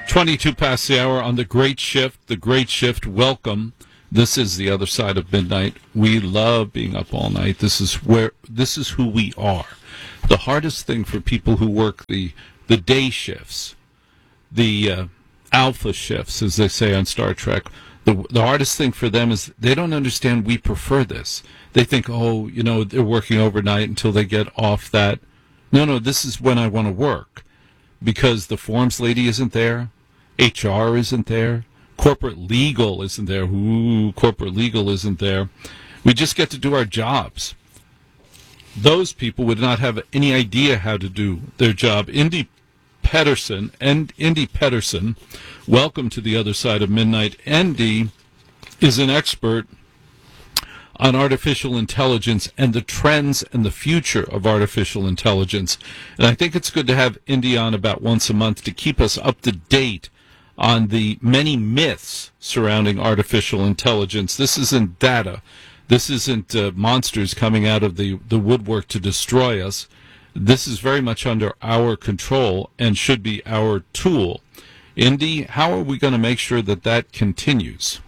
22 past the hour on the Great Shift. The Great Shift, welcome. This is the other side of midnight. We love being up all night. This is who we are. The hardest thing for people who work the day shifts, the alpha shifts, as they say on Star Trek, the hardest thing for them is they don't understand we prefer this. They think, they're working overnight until they get off that. No, this is when I want to work. Because the forms lady isn't there, HR isn't there, corporate legal isn't there. Corporate legal isn't there. We just get to do our jobs. Those people would not have any idea how to do their job. Indy Pedersen, welcome to the other side of midnight. Indy is an expert on artificial intelligence and the trends and the future of artificial intelligence. And I think it's good to have Indy on about once a month to keep us up to date on the many myths surrounding artificial intelligence. This isn't data. This isn't monsters coming out of the woodwork to destroy us. This is very much under our control and should be our tool. Indy, how are we going to make sure that continues?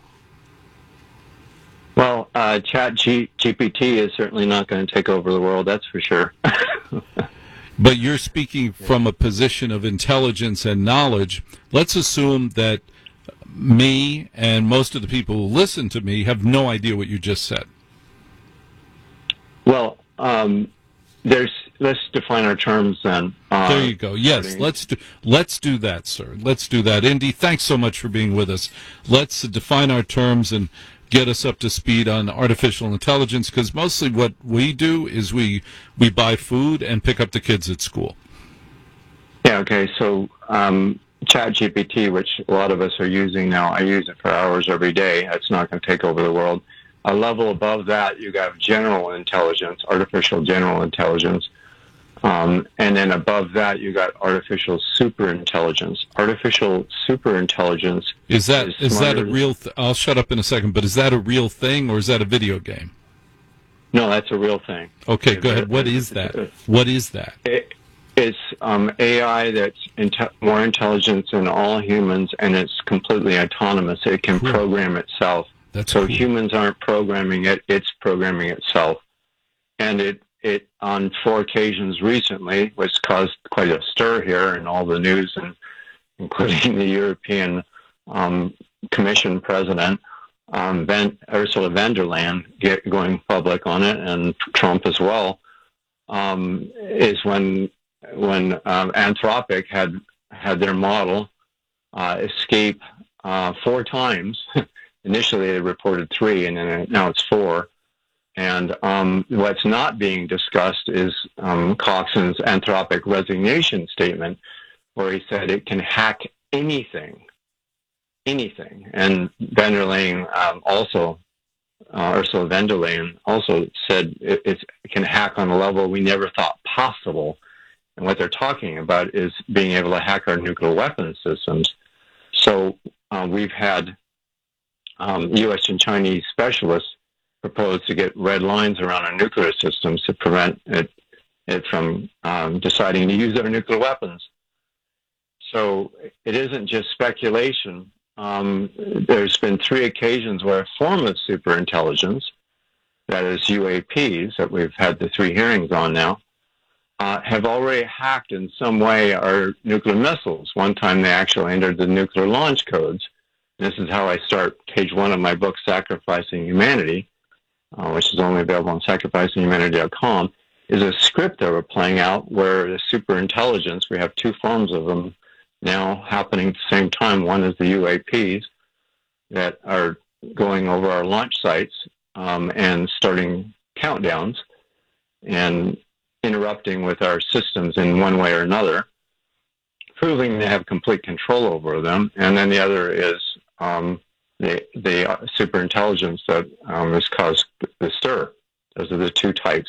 Well, GPT is certainly not going to take over the world, that's for sure. But you're speaking from a position of intelligence and knowledge. Let's assume that me and most of the people who listen to me have no idea what you just said. Well, let's define our terms then. There you go. Yes, let's do that, sir. Let's do that. Indy, thanks so much for being with us. Let's define our terms and get us up to speed on artificial intelligence, because mostly what we do is we buy food and pick up the kids at school. Yeah, okay. So ChatGPT, which a lot of us are using now, I use it for hours every day. It's not going to take over the world. A level above that, you got general intelligence, artificial general intelligence. And then above that, you got artificial superintelligence. Artificial superintelligence is that a real? I'll shut up in a second. But is that a real thing, or is that a video game? No, that's a real thing. Okay, go ahead. What is that? What is that? It's AI that's more intelligent than all humans, and it's completely autonomous. It can program itself. So humans aren't programming it; it's programming itself, and it on 4 occasions recently, which caused quite a stir here in all the news, and including the European Commission President Ursula von der Leyen going public on it, and Trump as well, is when Anthropic had their model escape 4 times. Initially, they reported 3, and then now it's 4. And what's not being discussed is Coxon's Anthropic resignation statement, where he said it can hack anything. And von der Leyen Ursula von der Leyen also said it can hack on a level we never thought possible. And what they're talking about is being able to hack our nuclear weapons systems. So we've had U.S. and Chinese specialists propose to get red lines around our nuclear systems to prevent it from deciding to use our nuclear weapons. So it isn't just speculation. There's been 3 occasions where a form of superintelligence, that is UAPs, that we've had the 3 hearings on now, have already hacked in some way our nuclear missiles. One time they actually entered the nuclear launch codes. This is how I start page 1 of my book, Sacrificing Humanity, which is only available on sacrificinghumanity.com, is a script that we're playing out where the superintelligence, we have 2 forms of them now happening at the same time. One is the UAPs that are going over our launch sites and starting countdowns and interrupting with our systems in one way or another, proving they have complete control over them. And then the other is the superintelligence that has caused the stir. Those are the 2 types.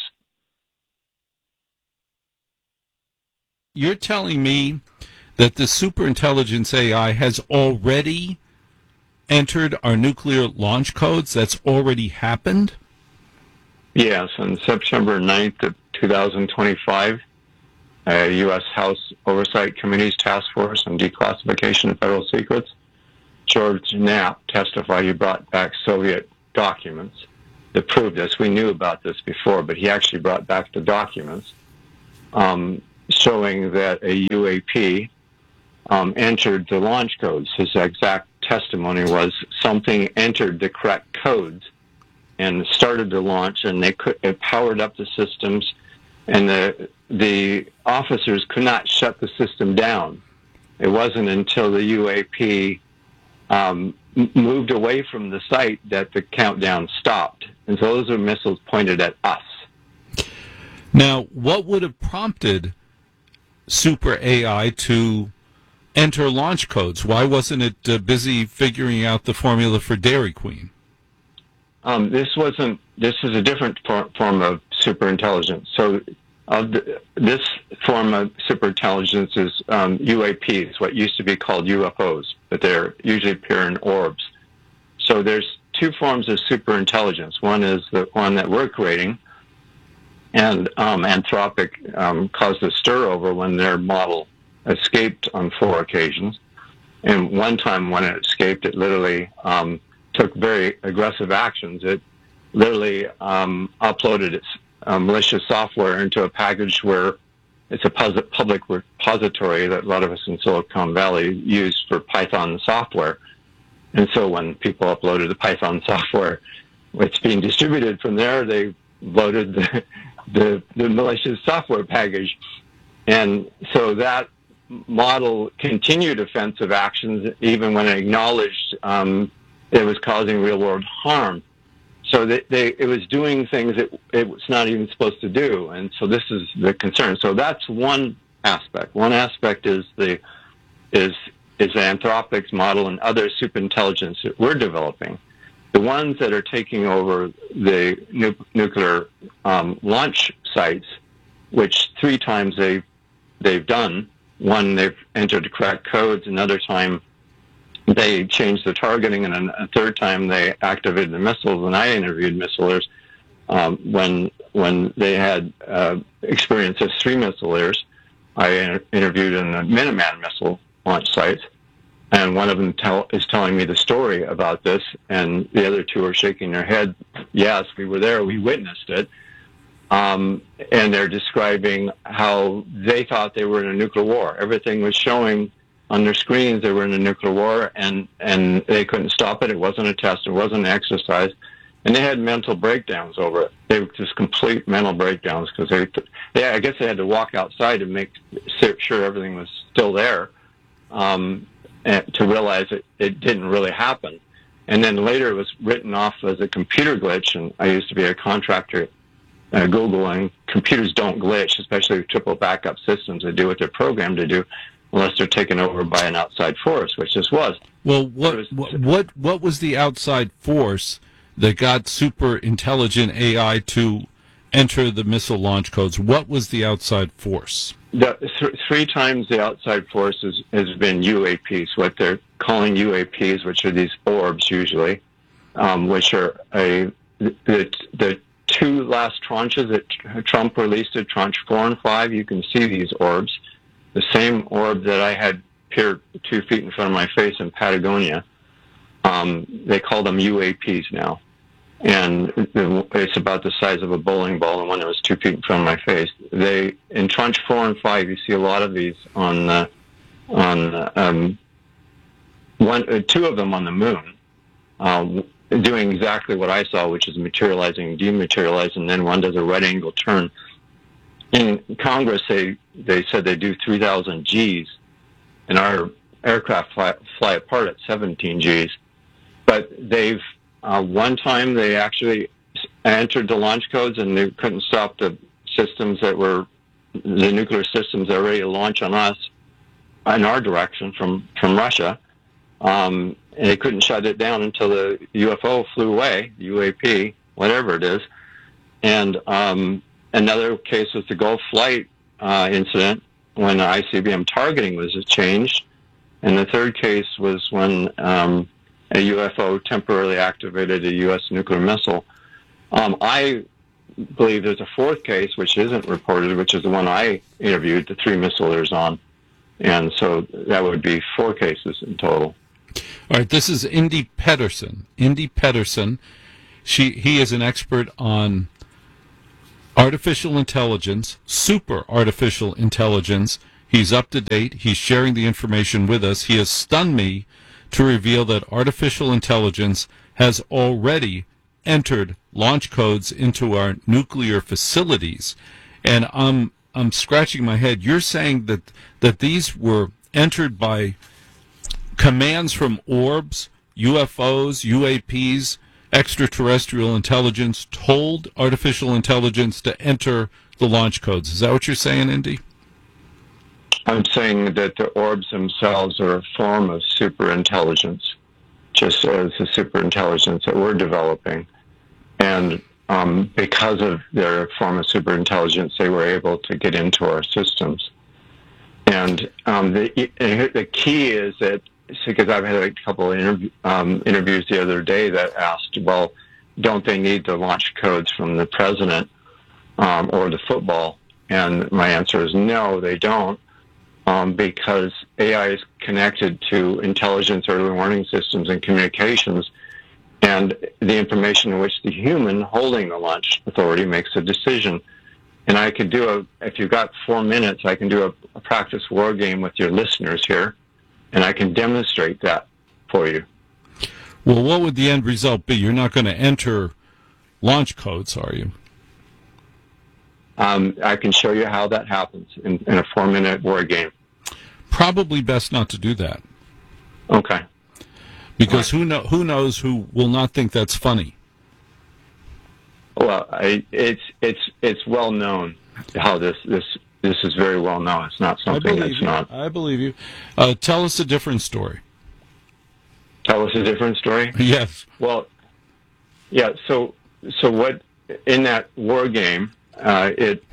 You're telling me that the superintelligence AI has already entered our nuclear launch codes? That's already happened? Yes, on September 9th of 2025. a U.S. House Oversight Committee's task force on declassification of federal secrets. George Knapp testified he brought back Soviet documents that proved this. We knew about this before, but he actually brought back the documents showing that a UAP entered the launch codes. His exact testimony was something entered the correct codes and started the launch, and it powered up the systems, and the officers could not shut the system down. It wasn't until the UAP moved away from the site that the countdown stopped. And so those are missiles pointed at us. Now, what would have prompted Super AI to enter launch codes? Why wasn't it busy figuring out the formula for Dairy Queen? This is a different form of superintelligence. So this form of superintelligence is UAPs, what used to be called UFOs, but they usually appear in orbs. So there's two forms of superintelligence. One is the one that we're creating, and Anthropic caused a stir over when their model escaped on 4 occasions. And one time when it escaped, it literally took very aggressive actions. It literally uploaded its malicious software into a package where it's a public repository that a lot of us in Silicon Valley use for Python software. And so when people uploaded the Python software, it's being distributed from there, they loaded the malicious software package. And so that model continued offensive actions even when it acknowledged it was causing real-world harm. So it was doing things it was not even supposed to do, and so this is the concern. So that's one aspect. One aspect is the Anthropic's model and other superintelligence that we're developing. The ones that are taking over the nuclear launch sites, which 3 times they've done. One, they've entered the correct codes. Another time, they changed the targeting, and a third time they activated the missiles. And I interviewed missileers when they had experience as 3 missileers. I interviewed in the Minuteman missile launch sites, and one of them is telling me the story about this, and the other 2 are shaking their head. Yes, we were there, we witnessed it. And they're describing how they thought they were in a nuclear war. Everything was showing on their screens they were in a nuclear war, and they couldn't stop it. It wasn't a test. It wasn't an exercise. And they had mental breakdowns over it. They were just complete mental breakdowns because I guess they had to walk outside to make sure everything was still there and to realize it didn't really happen. And then later it was written off as a computer glitch, and I used to be a contractor at Google, and computers don't glitch, especially with triple backup systems that do what they're programmed to do, unless they're taken over by an outside force, which this was. Well, what was the outside force that got super intelligent AI to enter the missile launch codes? What was the outside force? 3 times the outside force has been UAPs, what they're calling UAPs, which are these orbs usually, which are the 2 last tranches that Trump released at Tranche 4 and 5. You can see these orbs. The same orb that I had appear 2 feet in front of my face in Patagonia. They call them UAPs now. And it's about the size of a bowling ball, and one that was 2 feet in front of my face. In Tranche 4 and 5, you see a lot of these on 2 of them on the moon, doing exactly what I saw, which is materializing and dematerializing, and then one does a right angle turn. In Congress, they said they do 3,000 Gs, and our aircraft fly apart at 17 Gs. But they've one time they actually entered the launch codes, and they couldn't stop the systems that were the nuclear systems that were ready to launch on us in our direction from Russia. And they couldn't shut it down until the UFO flew away, UAP, whatever it is. And another case was the Gulf Flight incident when ICBM targeting was changed. And the third case was when a UFO temporarily activated a U.S. nuclear missile. I believe there's a fourth case which isn't reported, which is the one I interviewed the 3 missileers on. And so that would be 4 cases in total. All right, this is Indy Pedersen. Indy Pedersen, he is an expert on artificial intelligence, super artificial intelligence. He's up to date. He's sharing the information with us. He has stunned me to reveal that artificial intelligence has already entered launch codes into our nuclear facilities. And I'm scratching my head. You're saying that these were entered by commands from orbs, UFOs, UAPs, extraterrestrial intelligence told artificial intelligence to enter the launch codes. Is that what you're saying, Indy? I'm saying that the orbs themselves are a form of superintelligence, just as the superintelligence that we're developing. And because of their form of superintelligence, they were able to get into our systems. And the key is that, because I've had a couple of interviews the other day that asked, well, don't they need the launch codes from the president or the football? And my answer is no, they don't, because AI is connected to intelligence, early warning systems, and communications, and the information in which the human holding the launch authority makes a decision. And I could do if you've got 4 minutes, I can do a practice war game with your listeners here, and I can demonstrate that for you. Well, what would the end result be? You're not going to enter launch codes, are you? I can show you how that happens in a 4-minute war game. Probably best not to do that. Okay. Because who knows who will not think that's funny. Well, it's well known how this is very well known. It's not something that's not. I believe you. Tell us a different story. Tell us a different story? Yes. Well, yeah. So what in that war game? It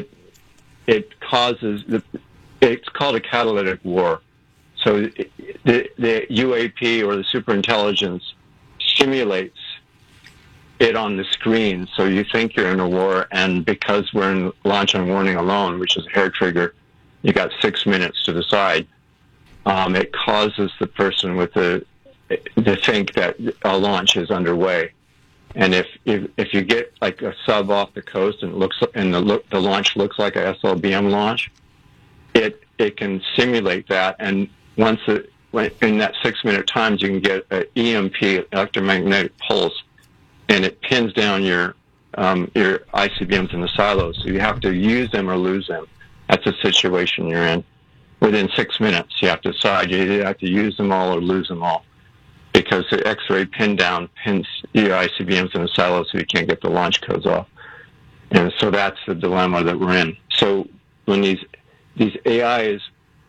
causes it's called a catalytic war. So the UAP or the superintelligence simulates it on the screen, so you think you're in a war, and because we're in launch and warning alone, which is a hair trigger, you got 6 minutes to decide. It causes the person to think that a launch is underway. And if you get like a sub off the coast and the launch looks like a SLBM launch, it can simulate that, and in that 6 minute times, you can get an EMP, electromagnetic pulse, and it pins down your ICBMs in the silos. So you have to use them or lose them. That's the situation you're in. Within 6 minutes, you have to decide. You either have to use them all or lose them all, because the X-ray pin down pins your ICBMs in the silos, so you can't get the launch codes off. And so that's the dilemma that we're in. So when these AIs,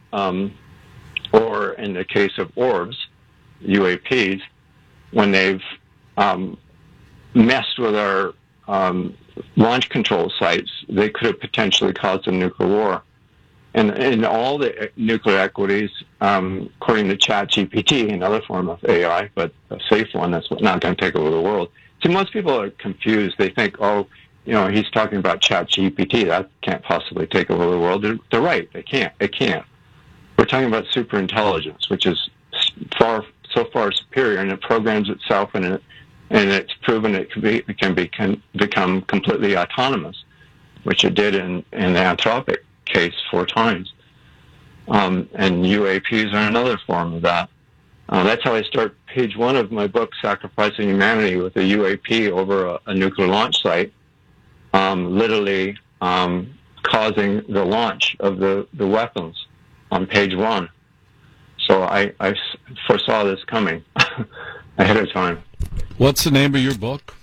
or in the case of orbs, UAPs, when they've messed with our launch control sites, they could have potentially caused a nuclear war. And in all the nuclear equities, according to ChatGPT, another form of AI, but a safe one that's not going to take over the world. See, most people are confused. They think, he's talking about ChatGPT. That can't possibly take over the world. They're right. They can't. It can't. We're talking about superintelligence, which is so far superior, and it programs itself, and it's proven it can become completely autonomous, which it did in the Anthropic case 4 times. And UAPs are another form of that. That's how I start page 1 of my book, Sacrificing Humanity, with a UAP over a nuclear launch site, literally causing the launch of the weapons on page 1. So I foresaw this coming ahead of time. What's the name of your book?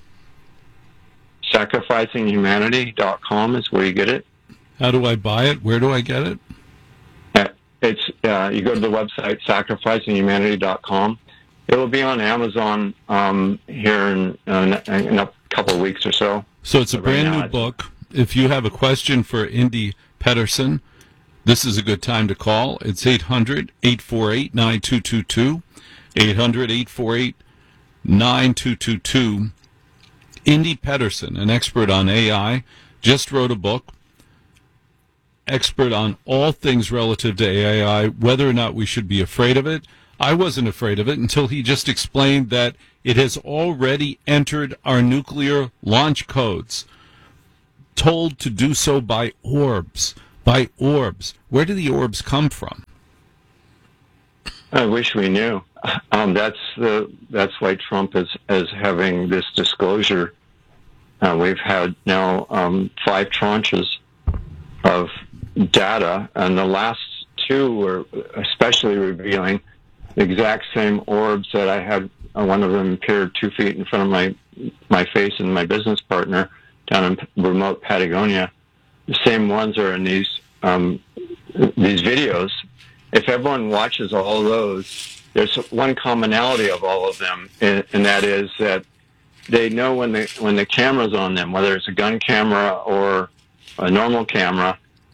SacrificingHumanity.com is where you get it. How do I buy it? Where do I get it? It's you go to the website sacrificinghumanity.com. It will be on Amazon here in a couple of weeks or so. So it's a brand new book. If you have a question for Indy Pedersen, this is a good time to call. It's 800-848-9222, 800-848-9222. Indy Pedersen, an expert on AI, just wrote a book, expert on all things relative to AI, whether or not we should be afraid of it. I wasn't afraid of it until he just explained that it has already entered our nuclear launch codes, told to do so by orbs. By orbs. Where do the orbs come from? I wish we knew. That's why Trump is having this disclosure. We've had now 5 tranches of data, and the last 2 were especially revealing the exact same orbs that I had. One of them appeared 2 feet in front of my face and my business partner down in remote Patagonia. The same ones are in these videos. If everyone watches all of those, there's one commonality of all of them, and that is that they know when the camera's on them, whether it's a gun camera or a normal camera.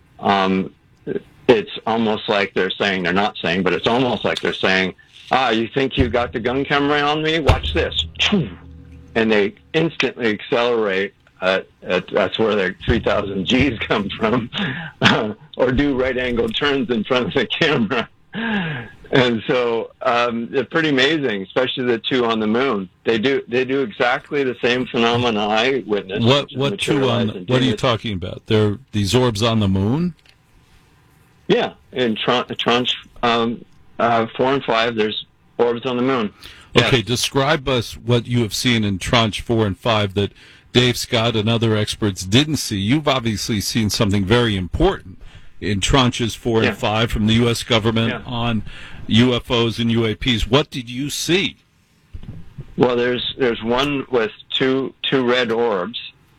It's almost like they're saying, they're not saying, but it's almost like they're saying, you think you got the gun camera on me? Watch this. And they instantly accelerate. That's where their 3,000 Gs come from, or do right-angled turns in front of the camera. And so they're pretty amazing, especially the 2 on the moon. They do exactly the same phenomena I witnessed. What 2 on? What are you talking about? They're these orbs on the moon? Yeah, in tranche 4 and 5, there's orbs on the moon. Okay, Yes. describe us what you have seen in tranche 4 and 5 that Dave Scott and other experts didn't see. You've obviously seen something very important in tranches 4 and 5 from the U.S. government on UFOs and UAPs. What did you see? Well, there's one with two red orbs.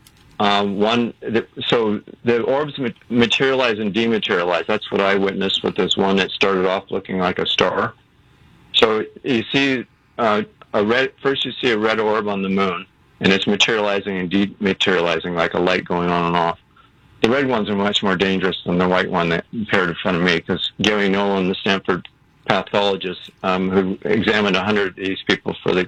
So the orbs materialize and dematerialize. That's what I witnessed with this one that started off looking like a star. So you see first you see a red orb on the moon, and it's materializing and dematerializing like a light going on and off. The red ones are much more dangerous than the white one that appeared in front of me, because Gary Nolan, the Stanford pathologist who examined 100 of these people for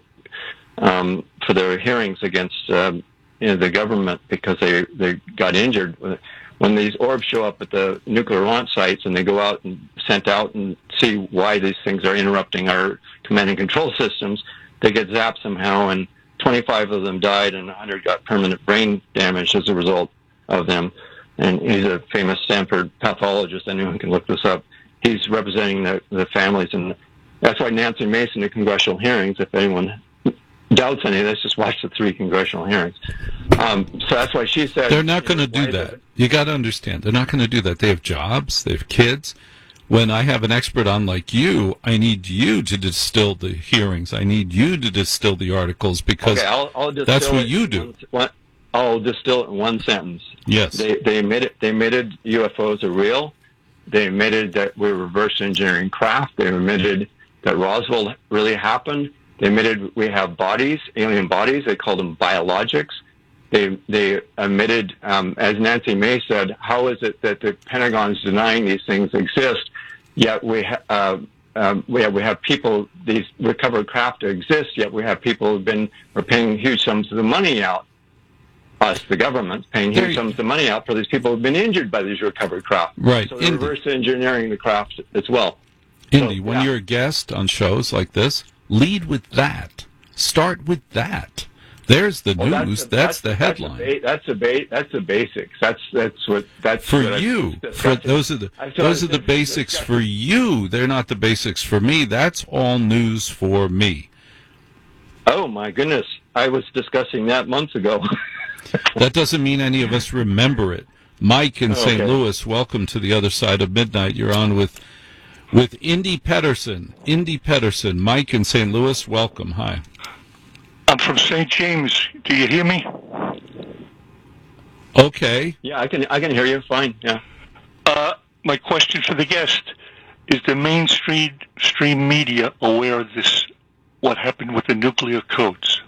their hearings against the government because they got injured. When these orbs show up at the nuclear launch sites and they go out and sent out and see why these things are interrupting our command and control systems, they get zapped somehow, and 25 of them died and 100 got permanent brain damage as a result of them. And he's a famous Stanford pathologist. Anyone can look this up. He's representing the families, and that's why Nancy Mason at congressional hearings, if anyone doubts any of this, just watch the 3 congressional hearings. So that's why she said... They're not going to do that. You got to understand. They're not going to do that. They have jobs. They have kids. When I have an expert on like you, I need you to distill the hearings. I need you to distill the articles, because I'll that's what you do. I'll distill it in one sentence. Yes. They admitted UFOs are real. They admitted that we're reverse engineering craft. They admitted that Roswell really happened. They admitted we have bodies, alien bodies. They called them biologics. They admitted, as Nancy May said, how is it that the Pentagon is denying these things exist, yet we have people, these recovered craft exist, yet we have people who are paying huge sums of money out. Us, the government, paying huge sums of money out for these people who've been injured by these recovered craft. Right. So they're reverse engineering the craft as well. Indy, when you're a guest on shows like this, lead with that. Start with that. There's the news. That's the headline. That's the basics. That's for you. Those are the basics for you. They're not the basics for me. That's all news for me. Oh my goodness! I was discussing that months ago. That doesn't mean any of us remember it. Mike in St. Louis, welcome to the other side of midnight. You're on with Indy Pedersen. Indy Pedersen. Mike in St. Louis, welcome. Hi. I'm from St. James. Do you hear me? Okay. Yeah, I can hear you fine. Yeah. My question for the guest is: the mainstream media aware of this? What happened with the nuclear codes?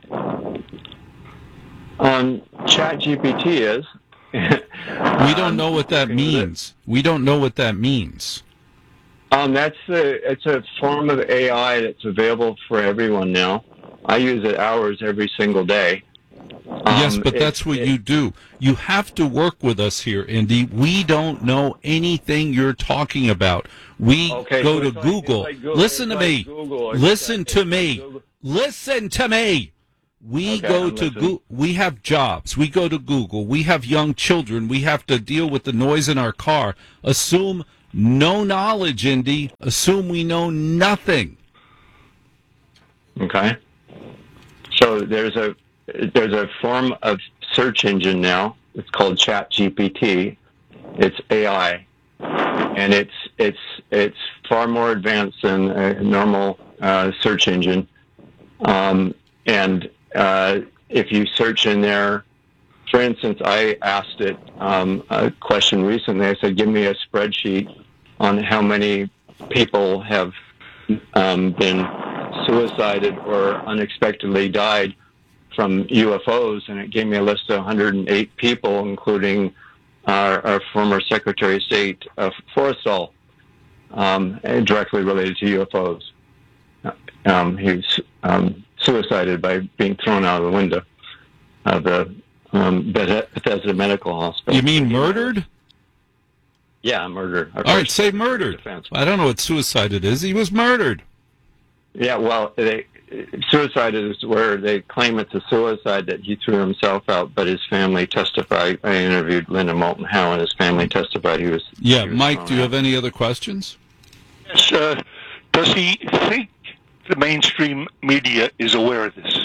ChatGPT is. We don't know what that means. We don't know what that means. It's a form of AI that's available for everyone now. I use it hours every single day. Yes, but that's what you do. You have to work with us here, Indy. We don't know anything you're talking about. We go to Google. Listen to me. Listen to me. Listen to me. We go to Google. We have jobs. We go to Google. We have young children. We have to deal with the noise in our car. Assume no knowledge, Indy. Assume we know nothing. Okay. So there's a form of search engine now. It's called ChatGPT. It's AI, and it's far more advanced than a normal search engine. And if you search in there, for instance, I asked it a question recently. I said, "Give me a spreadsheet on how many people have been suicided or unexpectedly died from UFOs," and it gave me a list of 108 people, including our former Secretary of State, Forrestal, directly related to UFOs. He was suicided by being thrown out of the window of the Bethesda Medical Hospital. You mean murdered? Yeah, murdered. All right, say murdered. I don't know what suicide is. He was murdered. Yeah, well, suicide is where they claim it's a suicide, that he threw himself out, but his family testified. I interviewed Linda Moulton Howe, and his family testified he was. Yeah, he was Mike, do you have any other questions? Yes. Does he think the mainstream media is aware of this?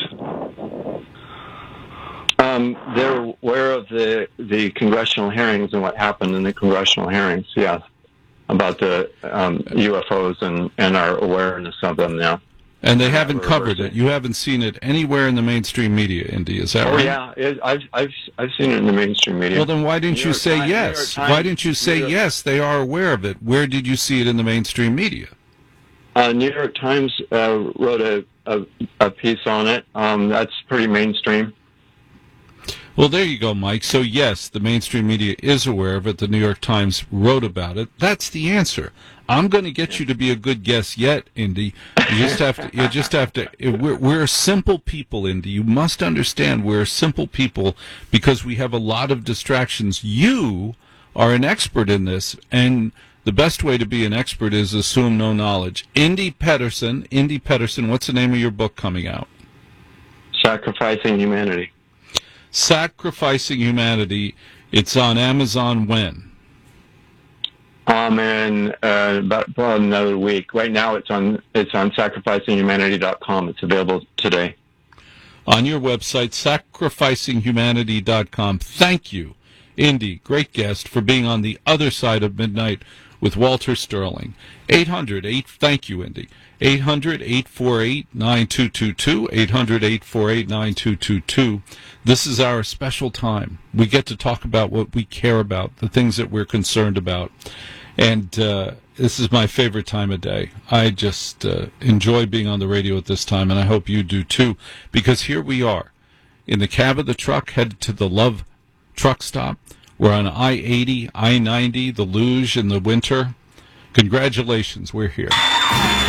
They're aware of the congressional hearings and what happened in the congressional hearings, yes, about the UFOs and our awareness of them now. And they haven't covered it. You haven't seen it anywhere in the mainstream media, Indy. Is that right? Yeah, I've seen it in the mainstream media. Well, then why didn't you say yes? Why didn't you say yes? They are aware of it. Where did you see it in the mainstream media? New York Times wrote a piece on it. That's pretty mainstream. Well, there you go, Mike. So, yes, the mainstream media is aware of it. The New York Times wrote about it. That's the answer. I'm going to get you to be a good guest yet, Indy. You just have to. We're simple people, Indy. You must understand we're simple people because we have a lot of distractions. You are an expert in this, and the best way to be an expert is assume no knowledge. Indy Pedersen, what's the name of your book coming out? Sacrificing Humanity. Sacrificing Humanity. It's on Amazon when? In about another week. Right now, it's on sacrificinghumanity.com. It's available today. On your website, sacrificinghumanity.com. Thank you, Indy, great guest, for being on the other side of midnight with Walter Sterling. 800-8. Thank you, Indy. 800-848-9222. 800-848-9222. This is our special time. We get to talk about what we care about, the things that we're concerned about. And this is my favorite time of day. I just enjoy being on the radio at this time, and I hope you do too, because here we are in the cab of the truck headed to the Love truck stop. We're on I-80, I-90, the luge in the winter. Congratulations, we're here.